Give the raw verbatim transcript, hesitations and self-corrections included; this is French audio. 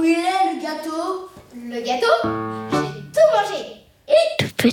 Où il est le gâteau? Le gâteau? J'ai tout mangé. Et